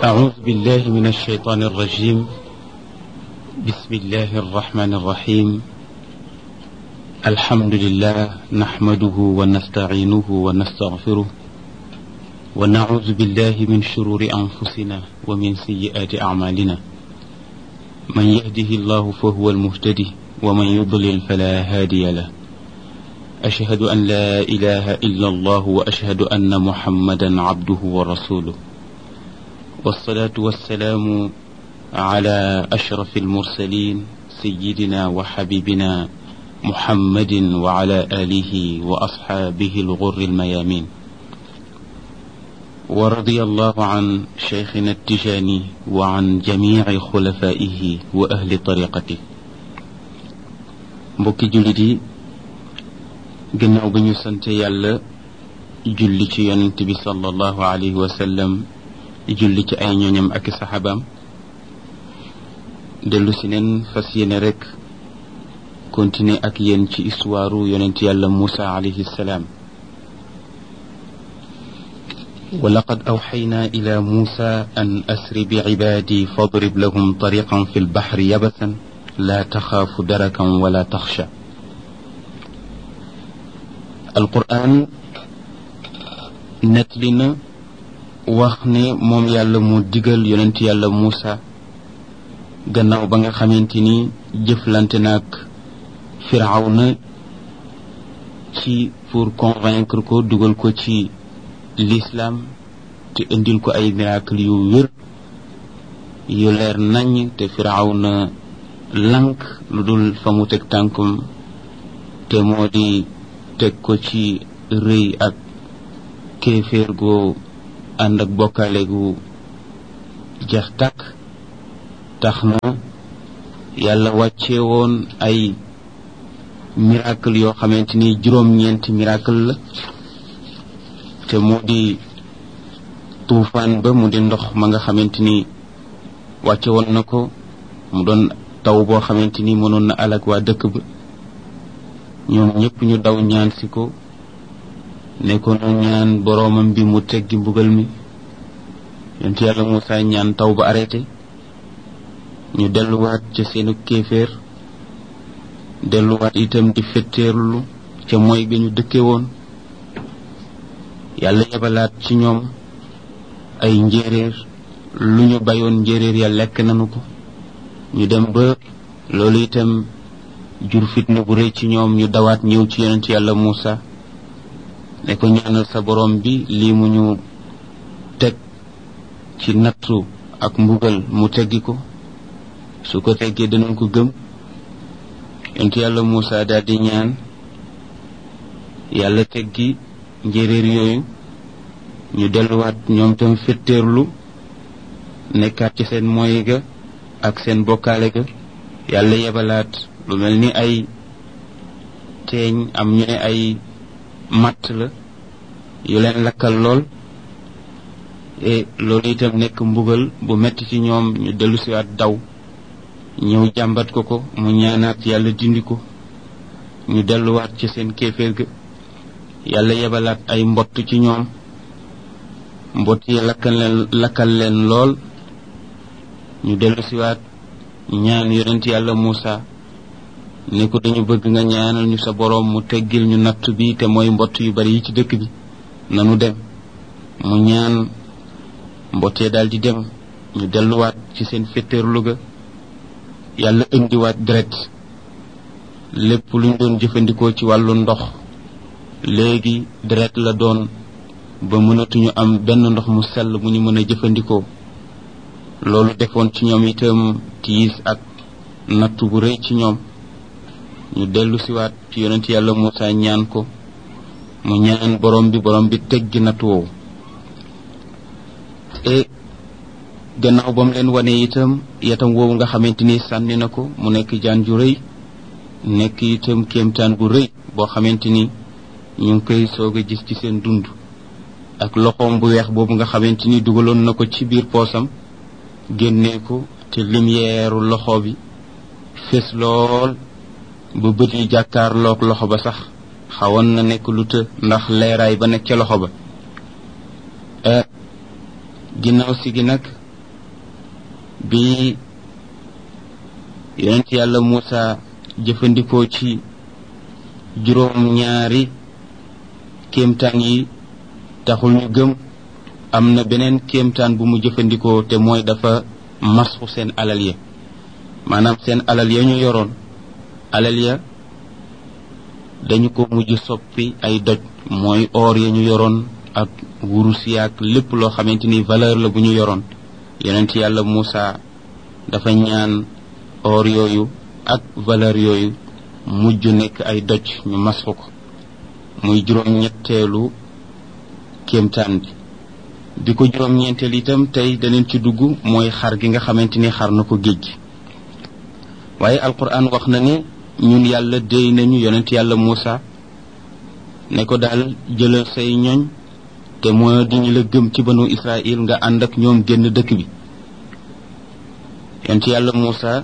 أعوذ بالله من الشيطان الرجيم. بسم الله الرحمن الرحيم. الحمد لله نحمده ونستعينه ونستغفره ونعوذ بالله من شرور أنفسنا ومن سيئات أعمالنا. من يهده الله فهو المهتدي ومن يضلل فلا هادي له. أشهد أن لا إله إلا الله وأشهد أن محمدا عبده ورسوله، والصلاة والسلام على أشرف المرسلين سيدنا وحبيبنا محمد وعلى آله وأصحابه الغر الميامين. ورضي الله عن شيخنا التجاني وعن جميع خلفائه وأهل طريقته. mbokki jullit yi, gannaaw ba ñu sant yàlla julli ci yonent bi sallallahu alayhi wa sallam, julli ci ay ñooñam ak saxaabaam, dellu si neen fas yéene rek continuer ak yéen ci histoire yonent yàlla Muusa alayhi salaam. wa laqad awxaynaa ila Muusa an asri bi cibaadi fadrib lahum tariqan fi lbaxri yabasan laa taxaafu darakan wala taxsha. alquran nettali na wax ne moom yàlla moo digal yonent yàlla Muusa gannaaw ba nga xamante ni jëflante naag Firawna ci pour convaincre ko, dugal ko ci l'islam te indil ko ay miracle yu wér yu leer nañ, te Firawna lank lu dul fa mu teg tànkum te moo di teg ko ci rëy ak kéeféer goo ànd ak bokkaale gu jeex tàkk. tax na yàlla wàcce woon ay miracle yoo xamante ni juróom-ñeenti miracle la, te moo di tuufaan ba, mu di ndox ma nga xamante ni wàcce woon na ko, mu doon taw boo xamante ni mënoon na alak waa dëkk ba. ñoom ñëpp ñu daw ñaan si ko, ne ko nu ñaan boroomam bi mu teggi mbugal mi. yonent yàlla Muusa ñaan taw ba arrêté, ñu delluwaat ca seenu kéeféer, delluwaat itam di fetteerlu ca mooy ga ñu dëkke woon. yàlla yebalaat ci ñoom ay njéeréer, lu ñu bayoon njéeréer ya lekk nanu ko. ñu dem ba loolu itam jur fitna bu rëy ci ñoom, ñu dawaat ñëw ci yonent yàlla Muusa ne ko ñaanal sa borom bi lii mu ñu teg ci nattu ak mbugal mu teggi ko, su ko teggee danañ ko gëm. yonent yàlla Muusa daal di ñaan yàlla teggi njéeréer yooyu, ñu delluwaat ñoom tam fetteerlu nekkaat ci seen moy ga ak seen bokkaale ga. yàlla yebalaat lu mel ni ay teeñ, am ñu ne ay matt la yu leen lakkal lool, et loolu itam nekk mbugal bu metti ci ñoom. ñu dellu siwaat daw ñëw jàmbat ko ko, mu ñaanaat yàlla dindi ko. ñu delluwaat ci seen kéeféer ga, yàlla yebalaat ay mbott ci ñoom, mbott yi lakkal leen lool. ñu dellu siwaat ñaan yonent yàlla Muusa ne ko dañu bëgg nga ñaanal ñu sa boroom mu teggil ñu natt bi, te mooy mbott yu bari yi ci dëkk bi, nanu dem. mu ñaan mbottee daal di dem. ñu delluwaat ci seen fetteerlu ga, yàlla indiwaat deret. lépp luñ doon jëfandikoo ci wàllu ndox léegi deret la doon, ba mënatuñu am benn ndox mu sell mu ñu mën a jëfandikoo. loolu defoon ci ñoom itam tiis ak nattu bu rëy ci ñoom. ñu dellu siwaat ci yonent yàlla Muusa ñaan ko, mu ñaan borom bi teggi nattu woowu. et gannaaw ba mu leen wane itam yatam woowu nga xamante ni sànni na ko, mu nekk jaan ju rëy, nekk itam kéemtaan bu rëy boo xamante ni ñu ngi koy soog a gis ci seen dund. ak loxoom bu weex boobu nga xamante ni dugaloon na ko ci biir poosam, génnee ko, te lumière loxo bi fés lool ba bët yi jàkkaarloog loxo ba sax xawoon na nekk lu të ndax leeraay ba nekk ca loxo ba. ginnaaw si gi nag bi yonent yàlla Muusa jëfandikoo ci juróom ñaari kéemtaan yi taxul ñu gëm, am na beneen kéemtaan bu mu jëfandikoo te mooy dafa masxu seen alal ya, maanaam seen alal ya ñu yoroon, alal ya dañu ko mujj soppi ay doj, mooy or ya ñu yoroon ak wurus yaak lépp loo xamante ni valeur la bu ñu yoroon. yonent yàlla Muusa dafa ñaan or yooyu ak valeur yooyu mujj nekk ay doj, ñu masxu ko. muy juróom-ñetteelu kéemtaan bi ko juróom-ñeenteel itam tey daneen ci dugg mooy xar gi nga xamante ni xar na ko géej gi. waaye alquran wax na ne ñun yàlla déy nañu yonent yàlla Muusa ne ko daal jëlal say ñoñ te moo di ñu la gëm ci banu Israël nga ànd ak ñoom génn dëkk bi. yonent yàlla Muusa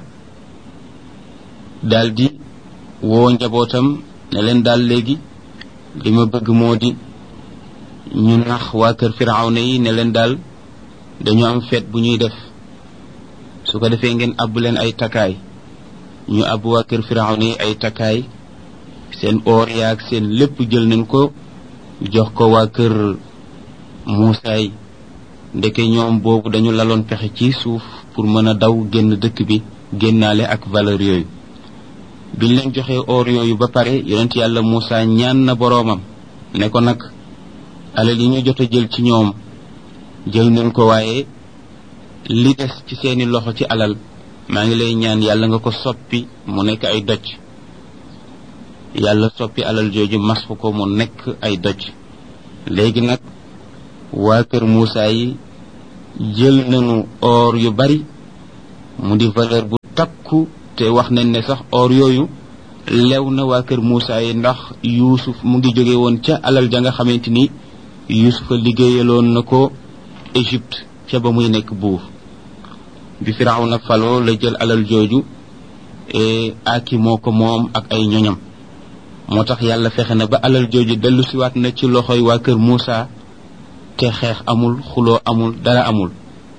daldi woo njabootam ne leen daal léegi li ma bëgg moo di ñu nax waa kër Firawna yi ne leen daal dañu am fête bu ñuy def, su ko defee ngeen àbb leen ay takkaay. ñu àbb waa kër Firawna yi ay takkaay, seen or yaak seen lépp jël nañ ko jox ko waa kër Muusa yi. ndeke ñoom boobu dañu laloon pexe ci suuf pour mën a daw génn dëkk bi, génnaale ak valeur yooyu. biñ leen joxee or yooyu ba pare yonent yàlla Muusa ñaan na boroomam ne ko nag alal yi ñu jot a jël ci ñoom jël nañ ko, waaye li des ci seeni loxo ci alal maa ngi lay ñaan yàlla nga ko soppi mu nekk ay doj. yàlla soppi alal jooju masxu ko mu nekk ay doj. léegi nag waa kër Muusa yi jël nañu or yu bari, mu di valeur bu takku, te wax nañ ne sax or yooyu lew na waa kër Muusa yi, ndax Yuusuf mu ngi jóge woon ca alal ja nga xamante ni Yuusufa liggéeyaloon na ko Égypte ca ba muy nekk buur. bi Firawna faloo la jël alal jooju aki moo ko moom ak ay ñoñam. moo tax yàlla fexe na ba alal jooju dellu siwaat na ci loxoy waa kër Muusa, te xeex amul, xuloo amul, dara amul.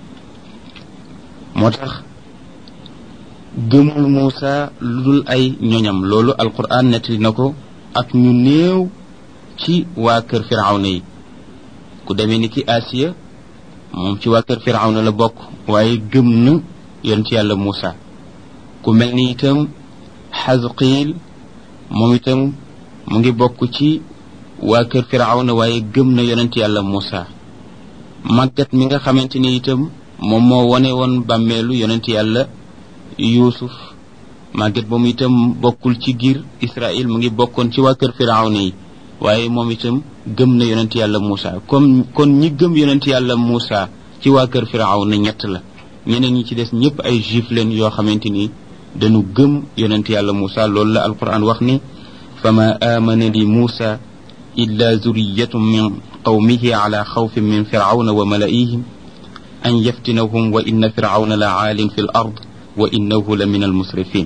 moo tax gëmul Muusa lu dul ay ñoñam. loolu alquran nettali na ko ak ñu néew ci waa kër Firawna yi. ku demee ni ki Asiya moom ci waa kër Firawna la bokk, waaye gëm na yonent yàlla Muusa. ku mel ni itam Xasqiil moom itam mu ngi bokk ci waa kër Firawna, waaye gëm na yonent yàlla Muusa. màggat mi nga xamante ni itam moom moo wone woon bàmmeelu yonent yàlla Yuusuf, màggat ba mu itam bokkul ci giir Israël, mu ngi bokkoon ci waa kër Firawna yi, waaye moom itam gëm na yonent yàlla Muusa. kon ñi gëm yonent yàlla Muusa ci waa kër Firawna ñett la. ñeneen ñi ci des ñëpp ay juif leen yoo xamante ni dañu gëm yonent yàlla Muusa. loolu la alquran wax ni fama amana li Muusa illa zuriyatun min qawmihi ala xawfin min firawna wa malaihim an yaftinahum wa inna firawna la aalin fi l ard wa innahu la min almusrifin.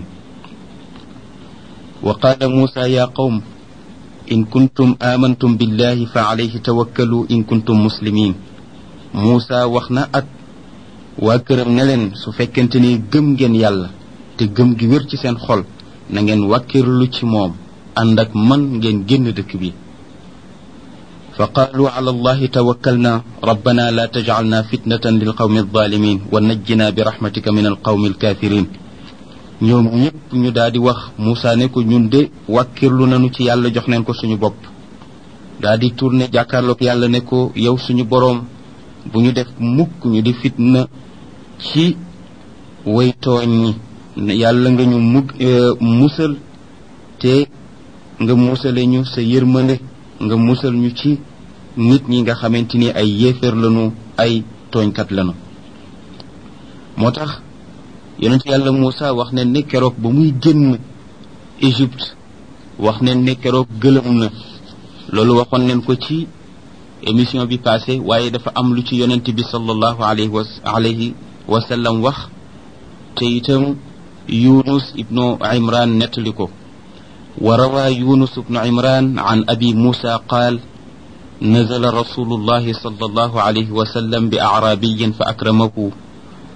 wa qala Muusa ya qawm in kuntum amantum billahi fa alayhi tawakkalu in kuntum muslimin. Muusa wax na ak waa këram ne leen su fekkente ni gëm ngeen yàlla te gëm gi wér ci seen xol, na ngeen wàkkirlu ci moom, ànd ak man ngeen génn dëkk bi. fa qaalu ala allahi tawakkalna rabbana la tajcalna fitnatan lilqawmi alzalimin wa najjina bi rahmatika min alqawmi alkafirin. ñoom ñëpp ñu daal di wax Muusa ne ko ñun de wàkkirlu nañu ci yàlla, jox neen ko suñu bopp. daal di tourné jàkkaarloog yàlla ne ko yow suñu boroom, bu ñu def mukk ñu di fitna ci way tooñ ñi. yàlla nga ñu musal, te nga musale ñu sa yërmande, nga musal ñu ci nit ñi nga xamante ni ay yéeféer lañu, ay tooñkat lañu. moo tax yonent yàlla Muusa wax ne ne keroog ba muy génn Égypte, wax ne ne keroog gëlëm na. loolu waxoon nañ ko ci émission bi passé, waaye dafa am lu ci yonent bi sallallahu alayhi wa sallam wax, te itam Yunus ibnu Imran nettali ko. wa rawa Yunus ibnu Imran an abi Musa qaal nazala rasulullahi sallallahu alayhi wa sallam bi a'rabiyin fa akramahu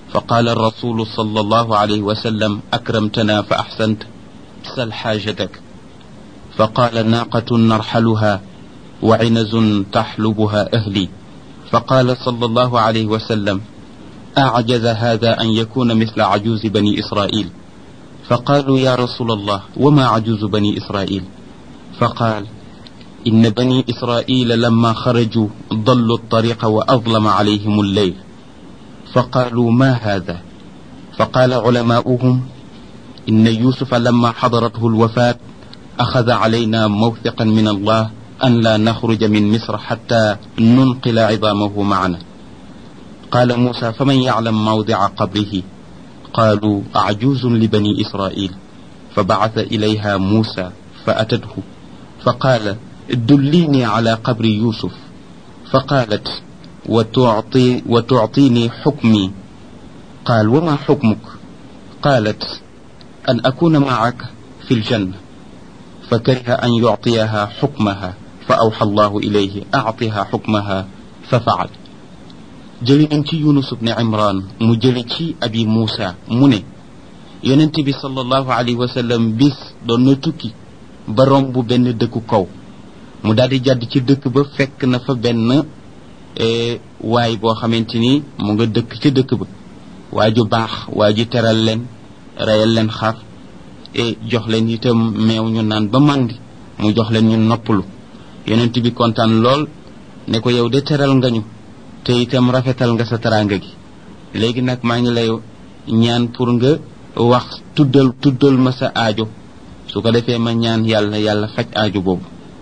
فقال الرسول صلى الله عليه وسلم أكرمتنا فأحسنت سل حاجتك. فقال ناقة نرحلها وعنز تحلبها أهلي. فقال صلى الله عليه وسلم أعجز هذا أن يكون مثل عجوز بني إسرائيل. فقالوا يا رسول الله وما عجوز بني إسرائيل؟ فقال إن بني إسرائيل لما خرجوا ضلوا الطريق وأظلم عليهم الليل. فقالوا ما هذا؟ فقال علماؤهم إن يوسف لما حضرته الوفاة أخذ علينا موثقا من الله أن لا نخرج من مصر حتى ننقل عظامه معنا. قال موسى فمن يعلم موضع قبره؟ قالوا أعجوز لبني إسرائيل. فبعث إليها موسى فأتته فقال دليني على قبر يوسف. فقالت وتعطيني حكمي. قال وما حكمك؟ قالت أن أكون معك في الجنة. فكره أن يعطيها حكمها فأوحى الله إليه أعطها حكمها ففعل. jëli nañ ci Yunus ibn Imran mu jëli ci abi Muusa mu ne yonent bi sallallahu alayhi wa sallam bis doon na tukki ba romb benn dëkku kaw mu daldi jàdd ci dëkk ba fekk na fa benn waay boo xamante ni mu nga dëkk ci dëkk ba waa ju baax waa ji teral leen reyal leen xar jox leen itam meew ñu naan ba màndi mu jox leen ñu noppalu yonent bi kontaan lool ne ko yow de teral nga ñu te itam rafetal nga sa teraanga gi léegi nag maa ngi lay ñaan pour nga wax tuddal ma sa aajo su ko defee ma ñaan yàlla faj aajo boobu.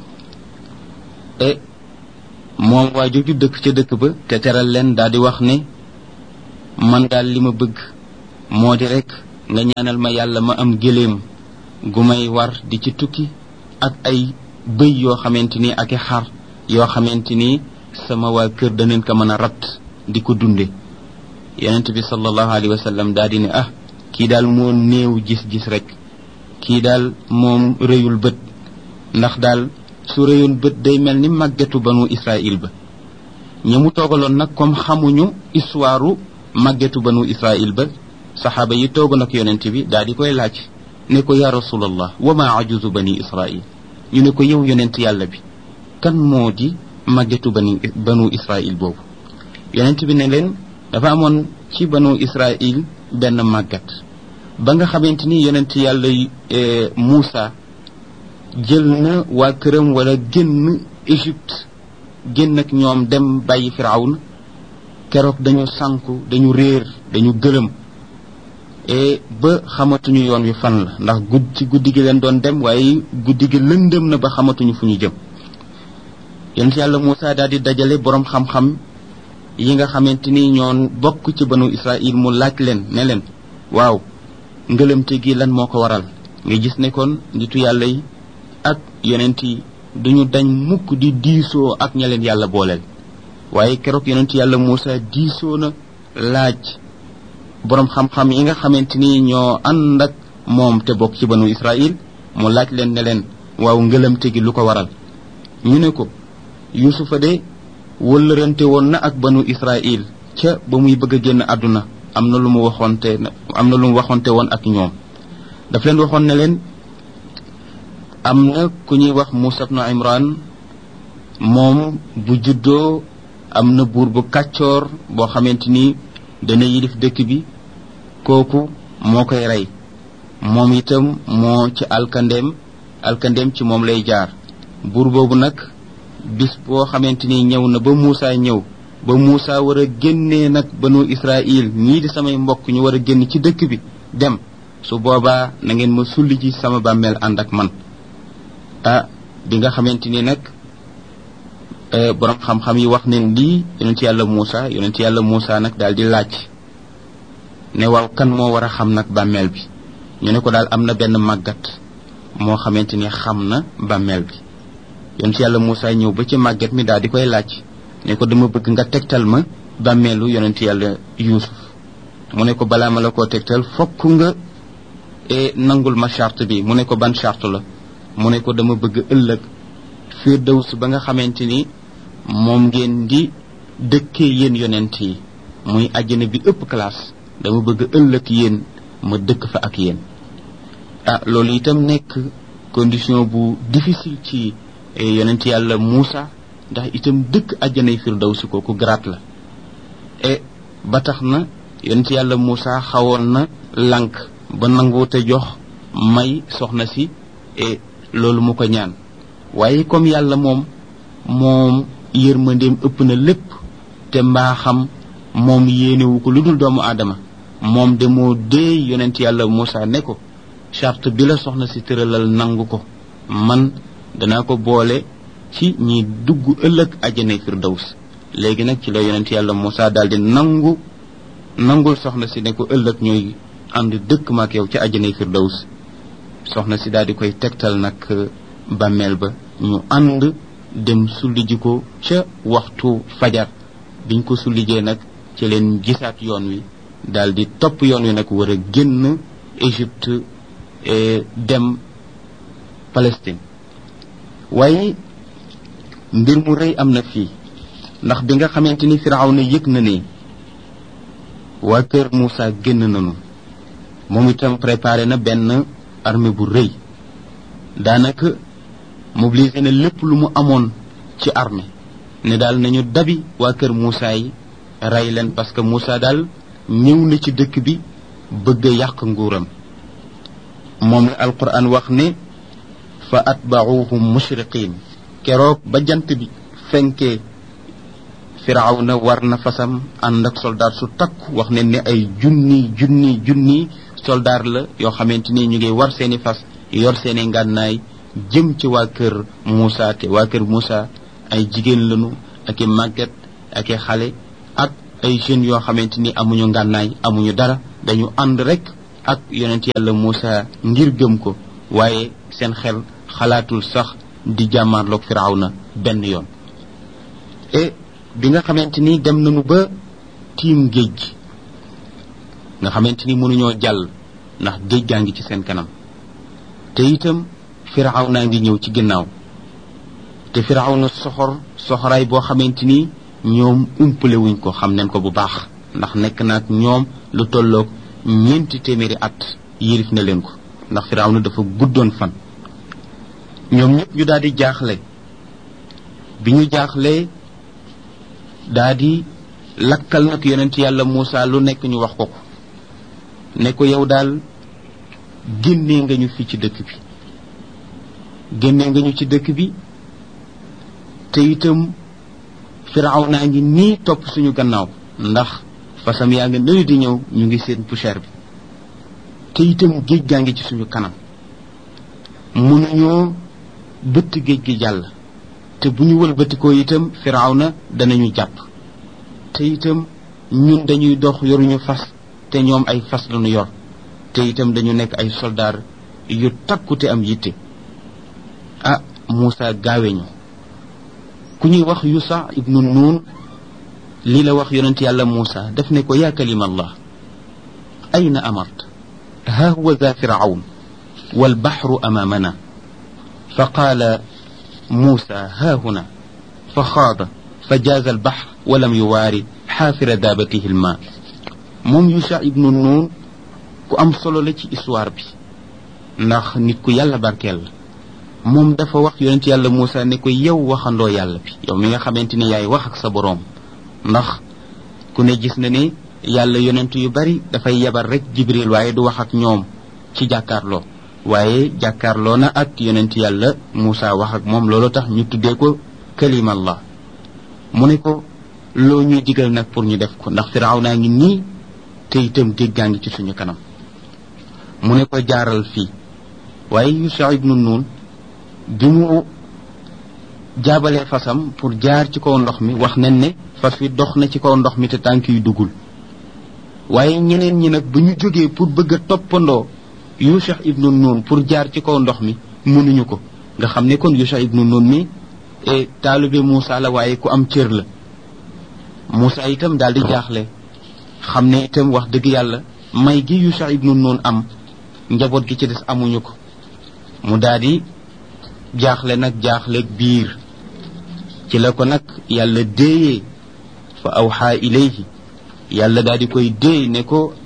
moom waa jooju dëkk ca dëkk ba te teral leen daal di wax ne man daal li ma bëgg moo di rek nga ñaanal ma yàlla ma am gëléem gu may war di ci tukki ak ay bëy yoo xamante ni ak i xar yoo xamante ni sama waa kër danañ ko mën a rat di ko dunde. yonent bi sallallahu alayhi wa sallam daal di ne kii daal moo néew gis-gis rek kii daal moom rëyul bët ndax daal su rëyoon bët day mel ni màggetu banu Israël ba. ñi mu toogaloon nag comme xamuñu histoire màggetu banu Israël ba saxaaba yi toogoon ak yonent bi daal di koy laaj ne ko ya rasulallah wa ma ajuzu bani Israël. ñu ne ko yow yonent yàlla bi kan moo di màggetu banu Israël boobu. yonent bi ne leen dafa amoon ci banu Israël benn màggat ba nga xamante ni yonent yàlla Muusa jël na waa këram wala génn Égypte génn ak ñoom dem bàyyi Firawna keroog dañu sànku dañu réer dañu gëlëm ba xamatuñu yoon wi fan la ndax ci guddi gi leen doon dem waaye guddi gi lëndëm na ba xamatuñu fu ñu jëm. yonent yàlla Muusa daal di dajale borom xam-xam yi nga xamante ni ñoon bokk ci banu Israël mu laaj leen ne leen waaw ngëlëmte gi lan moo ko waral. nga gis ne kon nitu yàlla yi ak yonent yi duñu dañ mukk di diisoo ak ña leen yàlla booleel waaye keroog yonent yàlla Muusa diisoo na laaj borom xam-xam yi nga xamante ni ñoo ànd ak moom te bokk ci banu Israël mu laaj leen ne leen waaw ngëlëmte gi lu ko waral. ñu ne ko Yuusufa de wëllërante woon na ak banu Israël ca ba muy bëgg a génn àdduna am na lu mu waxonte woon ak ñoom. daf leen waxoon ne leen am na ku ñuy wax Muusa ibn Imran moom bu juddoo am na buur bu kàccoor boo xamante ni dana yilif dëkk bi kooku moo koy rey moom itam moo ci alkandeem ci moom lay jaar. buur boobu nag bis boo xamante ni ñëw na ba Muusa war a génnee nag banu Israël ñii di samay mbokk ñu war a génn ci dëkk bi dem su boobaa na ngeen ma sulli ci sama bàmmeel ànd ak man. bi nga xamante ni nag borom xam-xam yi wax nañ lii yonent yàlla Muusa nag daal di laaj ne waaw kan moo war a xam nag bàmmeel bi. ñu ne ko daal am na benn màggat moo xamante ni xam na bàmmeel bi. yonent yàlla Muusa ñëw ba ci màggat mi daal di koy laaj ne ko dama bëgg nga tegtal ma bàmmeelu yonent yàlla Yuusuf. mu ne ko balaa ma la koo tegtal fokk nga nangul ma charte bi. mu ne ko ban charte la. mu ne ko dama bëgg ëllëg Firdaws ba nga xamante ni moom ngeen di dëkkee yéen yonent yi muy àjjana bi ëpp classe dama bëgg ëllëg yéen ma dëkk fa ak yéen loolu itam nekk condition bu difficile ci yonent yàlla Muusa ndax itam dëkk àjjanay firdawsi kooku grade la ba tax na yonent yàlla Muusa xawoon na lànk ba nanguute jox may soxna si loolu mu ko ñaan waaye comme yàlla moom yërmandeem ëpp na lépp te mbaaxam moom yéenewu ko lu dul doomu aadama moom de moo dee yonent yàlla Muusa ne ko charte bi la soxna si tëralal nangu ko man danaa ko boole ci ñi dugg ëllëg àjjanay firdaws léegi nag ci la yonent yàlla Muusa daldi nangul soxna si ne ko ëllëg ñooy ànd dëkk maak yow ci àjjanay firdaws soxna si daldi koy tegtal nag bàmmeel ba ñu ànd dem sulli ji ko ca waxtu fajar biñ ko sullijee nag ci leen gisaat yoon wi daldi topp yoon wi nag war a génn Égypte dem Palestine waaye mbir mu rëy am na fii ndax bi nga xamante ni Firawna yëg na ne waa kër Muusa génn nañu moom itam préparé na benn armée bu rëy daanaka mobilisé na lépp lu mu amoon ci armée ne daal nañu dabi waa kër Muusa yi rey leen parce que Muusa daal ñëw na ci dëkk bi bëgg a yàq nguuram moom la alquran wax ne fa atba'uhum mushriqin keroog ba jant bi fenkee Firawna war na fasam ànd ak soldat su takku wax ne ay junni soldat la yoo xamante ni ñu ngi war seeni fas yor seeni ngànnaay jëm ci waa kër Muusa te waa kër Muusa ay jigéen lañu ak i màgget ak i xale ak ay jeunes yoo xamante ni amuñu ngànnaay amuñu dara dañu ànd rek ak yonent yàlla Muusa ngir gëm ko waaye seen xel xalaatul sax di jàmmaarloog Firawna benn yoon bi nga xamante ni dem nañu ba tiim géej gi nga xamante ni mënuñoo jàll ndax géej gaa ngi ci seen kanam te itam Firawna ngi ñëw ci ginnaaw te Firawna soxoraay boo xamante ni ñoom umpale wuñ ko xam nañ ko bu baax ndax nekk naag ñoom lu tolloog 4 téeméeri at yërif na leen ko ndax Firawna dafa guddoon fan ñoom ñëpp ñu daal di jaaxle bi ñu jaaxlee daal di lakkal nag yonent yàlla Muusa lu nekk ñu wax ko ne ko yow daal génnee nga ñu fii ci dëkk bi génnee nga ñu ci dëkk bi te itam Firawna ngi nii topp suñu gannaaw ndax fasam yaa nga nële di ñëw ñu ngi seen poussière bi te itam géej gaa ngi ci suñu kanam mënuñoo bëtt géej gi jàll te bu ñu wëlbatikoo itam Firawna danañu jàpp te itam ñun dañuy dox yoruñu fas te ñoom ay fas lañu yor te itam dañu nekk ay soldaar yu takku te am yitte Muusa gaawe ñu ku ñuy wax Yusa ibnu Nun lii la wax yonent yàlla Muusa daf ne ko yaa kalima allah ayna amart ha huwa za Firawn wal bahru amamana fa qaala موسى ها هنا فخاض فجاز البحر ولم يواري حافر دابته الماء موم يوشع ابن نون ku am solo la ci histoire bi ndax nit ku yàlla barkeel moom dafa wax yonent yàlla Muusa ne ko yow waxandoo yàlla bi yow mi nga xamante ni yaay wax ak sa boroom ndax ku ne gis na ne yàlla yonent yu bari dafay yebal rek Jibril waaye du wax ak ñoom ci jàkkaarloo waaye jàkkaarloo na ak yonent yàlla Muusa wax ak moom loolu tax ñu tuddee ko kalimallah mu ne ko loo ñuy digal nag pour ñu def ko ndax Firawna ngi nii te itam géej gaa ngi ci suñu kanam mu ne ko jaaral fii waaye Yusa ibnu Nun bi mu jaabalee fasam pour jaar ci kaw ndox mi wax nañ ne fas wi dox na ci kaw ndox mi te tànk yu duggul waaye ñeneen ñi nag bu ñu jógee pour bëgg a toppandoo Yusa ibnu Nun pour jaar ci kaw ndox mi mënuñu ko nga xam ne kon Yusa ibnu Nun mi taalibe Muusa la waaye ku am cër la Muusa itam daal di jaaxle xam ne itam wax dëgg yàlla may gi Yusa ibnu Nun am njaboot gi ci des amuñu ko mu daal di jaaxle nag jaaxleeg biir ci la ko nag yàlla déeyee fa awxaa ilayhi yàlla daal di koy déey ne ko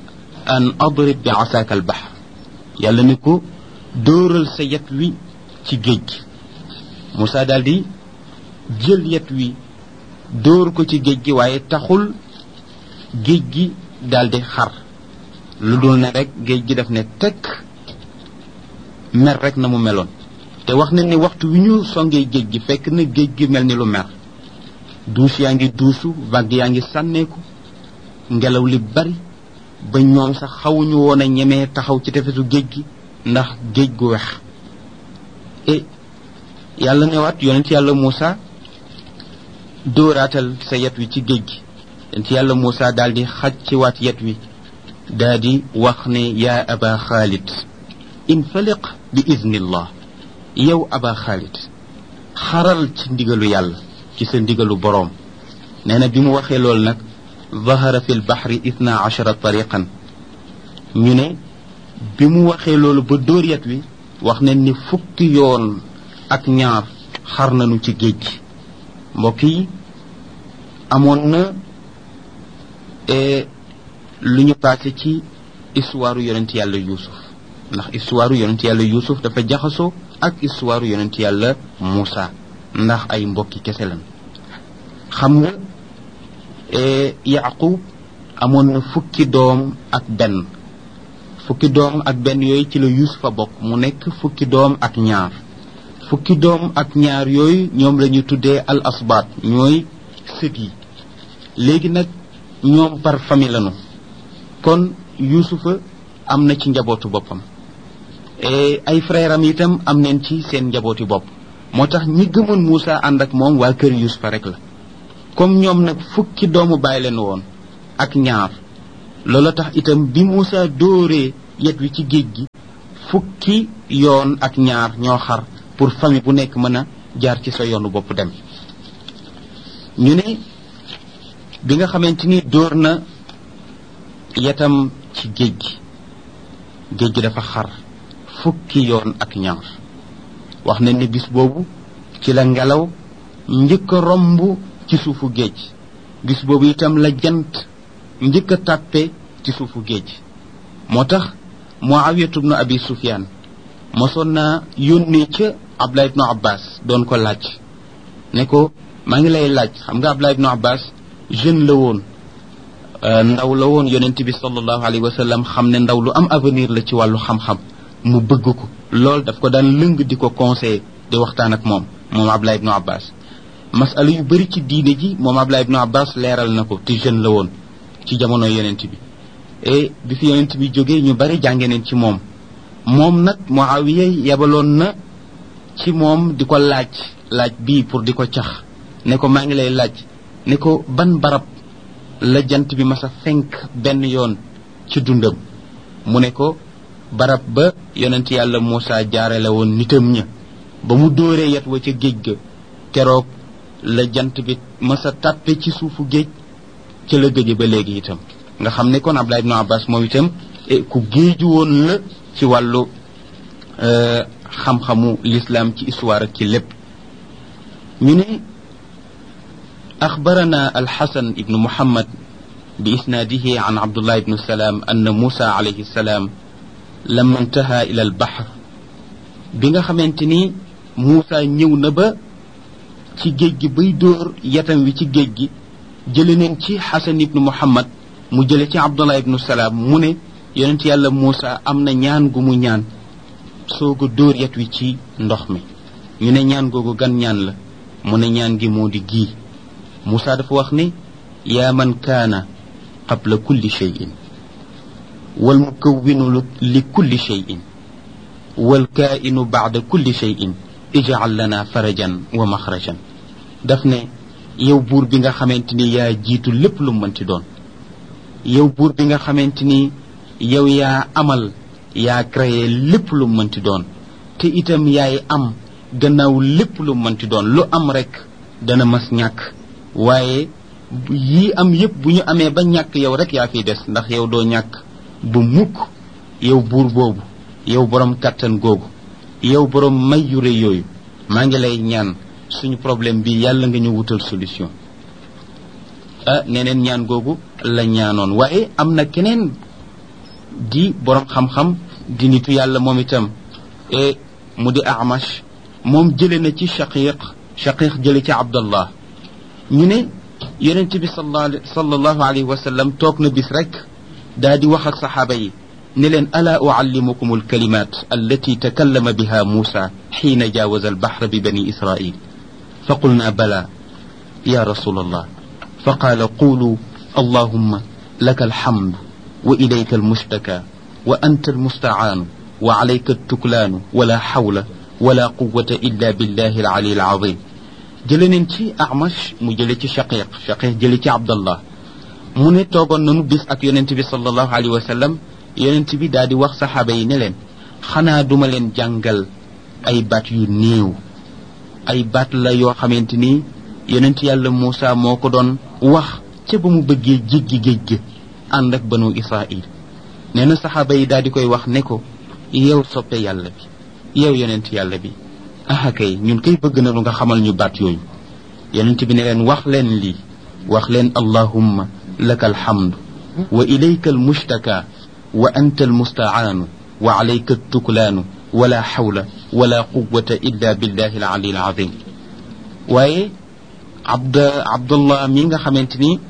an adrib bi asaaka al bahr yàlla ni ko dóoral sa yet wi ci géej gi Moussa daal di jël yet wi dóor ko ci géej gi waaye taxul géej gi daal di xar lu dul ne rek géej gi daf ne tekk mer rek na mu meloon te wax nañ ni waxtu wi ñu songee géej gi fekk na géej gi mel ni lu mer duus yaa ngi duusu vague yaa ngi sànneeku ngelaw li bari ba ñoom sax xawuñu woon a ñemee taxaw ci tefesu géej gi ndax géej gu wex e yàlla newaat yonent yàlla Moussa dóoraatal sa yet wi ci géej gi yonent yàlla Moussa daal di xaj ci waat yet wi daal di wax ne yaa aba xaalid infaliq bi iznillah yow aba xaalid xaral ci ndigalu yàlla ci sa ndigalu boroom nee na bi mu waxee loolu nag zahara fi lbaxri 12 tariqan ñu ne bi mu waxee loolu ba dóor yet wi wax nañ ni fukki yoon ak ñaar xar nañu ci géej gi mbokk yi amoon na lu ñu passé ci histoire yonent yàlla Yuusuf ndax histoire yonent yàlla Yuusuf dafa jaxasoo ak histoire yonent yàlla Moussa ndax ay mbokki kese lan xam nga Yaqub amoon na fukki doom ak benn yooyu ci la Yuusufa bokk mu nekk fukki doom ak ñaar fukki doom ak ñaar yooyu ñoom la ñu tuddee al asbaat ñooy sët yi léegi nag ñoom par famille lañu kon Yuusufa am na ci njabootu boppam ay frère am itam am neen ci seen njabooti bopp moo tax ñi gëmoon Moussa ànd ak moom waa kër Yuusufa rek la comme ñoom nag fukki doomu bàyyi leen woon ak ñaar loola tax itam bi Moussa dóoree yet wi ci géej gi fukki yoon ak ñaar ñoo xar pour famille bu nekk mën a jaar ci sa yoonu bopp dem ñu ne bi nga xamante ni dóor na yetam ci géej gi dafa xar fukki yoon ak ñaar wax nañ ne bis boobu ci la ngelaw njëkk a romb ci suufu géej bis boobu itam la jant njëkk a tàppe ci suufu géej moo tax Muawiyatu ibnu Abi Sufyaan mosoon naa yónnee ca Abdullah ibnu Abbas doon ko laaj ne ko maa ngi lay laaj xam nga Abdullah ibnu Abbas jeune la woon ndaw la woon yonent bi sallallahu alayhi wa sallam xam ne ndaw lu am avenir la ci wàllu xam-xam mu bëgg ko lool daf ko daan lëng di ko conseiller di waxtaan ak moom Abdullah ibnu Abbas masala yu bëri ci diine ji moom Abdullah ibnu Abbas leeral na ko te jeune la woon ci jamono yonent bi et bi fi yonent bi jógee ñu bëri jànge neen ci moom nag Muawiya yebaloon na ci moom di ko laaj bii pour di ko cax ne ko maa ngi lay laaj ne ko ban barab la jant bi masa fenk benn yoon ci dundam mu ne ko barab ba yonent yàlla Moussa jaarale woon nitam ña ba mu dóoree yet wa ca géej ga keroog la jant bi masa tàppe ci suufu géej ca la gëje ba léegi itam nga xam ne kon Abdullah ibnu Abbas moom itam ku géeju woon la ci wàllu xam-xamu l'islam ci histoire ak ci lépp ñu ne أخبرنا الحسن بن محمد بإسناده عن عبد الله بن السلام أن موسى عليه السلام لما انتهى إلى البحر بيغا خامتيني موسى ñëw na ba ci géej gi bay dóor yatam wi ci géej gi jële neen ci Hasan ibn Muhammad mu jële ci Abdullah ibn Salam mu ne yonent yàlla Muusa am na ñaan gu mu ñaan sooga dóor yat wi ci ndox mi ñu ne ñaan googu gan ñaan la mu ne ñaan gi moo di gii Muusa dafa wax ne yaa man kaana qabla kulli shay'in wal mukawwinu li kulli shay'in wal kaa'inu ba'da kulli shay'in ij'al lana farajan wa maxrajan daf ne yow buur bi nga xamante ni yaa jiitu lépp lu mënti doon yow buur bi nga xamante ni yow yaa amal yaa créé lépp lu mënti doon te itam yaay am gannaaw lépp lu mënti doon lu am rek dana mas ñàkk waaye yii am yépp bu ñu amee ba ñàkk yow rek yaa fiy des ndax yow doo ñàkk bu mukk yow buur boobu yow borom kàttan googu yow borom may yu rëy yooyu maa ngi lay ñaan suñu problème bi yàlla nga ñu wutal solution neneen ñaan googu la ñaanoon waaye am na keneen di borom xam-xam di nitu yàlla moom itam mu di Amash moom jële na ci Shaqiq jële ci Abdallah ñu ne yonent bi sallallahu alayhi wa sallam toog na bis rek daa di wax ak saxaaba yi ne leen alaa uallimukum alkalimat allati takallama biha Musa xiina jaawaza albahra bi bani Israil fa qulna bala ya rasul allah fa qaala qulu allahumma laka alhamdu wa ilayka almushtaka wa anta almustacaanu wa alayka altuklaanu wala xawla wala quwata illa billahi alali alazim jële neen ci Amash mu jële ci Shaqiq jële ci Abdallah mu ne toogoon nañu bis ak yonent bi sallallahu alayhi wa sallam yonent bi daal di wax saxaaba yi ne leen xanaa duma leen jàngal ay baat yu néew ay baat la yoo xamante ni yonent yàlla Muusa moo ko doon wax ca ba mu bëggee jéggi géej gi ànd ak banu Israil nee na saxaaba yi daal di koy wax ne ko yow soppe yàlla bi yow yonent yàlla bi aha kay ñun kay bëgg na lu nga xamal ñu baat yooyu yonent bi ne leen wax leen lii wax leen allahumma laka alhamdu wa ilayka almushtaka wa anta almustacaanu wa alayka altuklaanu wala xawla wala quwata illa billahi alali alazim waaye Abdullah mi nga xamante ni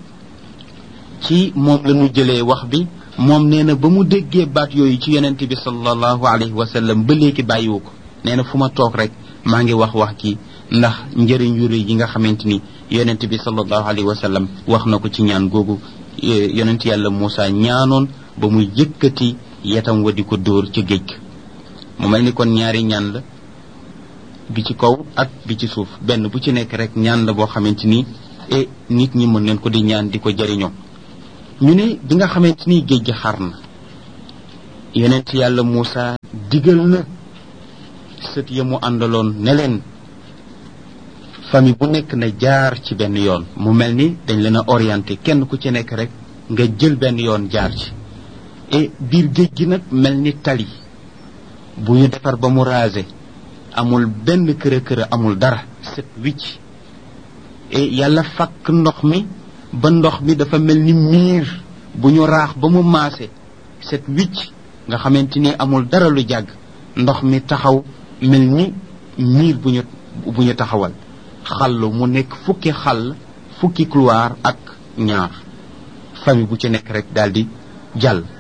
ci moom la ñu jëlee wax bi moom nee na ba mu déggee baat yooyu ci yonent bi sallallahu alayhi wa sallam ba léegi bàyyiwu ko nee na fu ma toog rek maa ngi wax ki ndax njëriñ yu rëy yi nga xamante ni yonent bi sallallahu alayhi wa sallam wax na ko ci ñaan googu yonent yàlla Muusa ñaanoon ba muy yëkkati yetam wa di ko dóor ca géej mu mel ni kon ñaari ñaan la bi ci kaw ak bi ci suuf benn bu ci nekk rek ñaan la boo xamante ni nit ñi mën nañ ko di ñaan di ko jëriñoo ñu ne bi nga xamante ni géej gi xar na yonent yàlla Muusa digal na sët ya mu àndaloon ne leen famille bu nekk na jaar ci benn yoon mu mel ni dañ leen a orienté kenn ku ci nekk rek nga jël benn yoon jaar ci biir géej gi nag mel ni tali bu ñu defar ba mu rasé amul benn kër amul dara set wicc yàlla fakk ndox mi ba ndox mi dafa mel ni miir bu ñu raax ba mu maase set wicc nga xamante ni amul dara lu jàgg ndox mi taxaw mel ni miir bu ñu taxawal xallu mu nekk fukki couloir ak ñaar famille bu ci nekk rek daldi jàll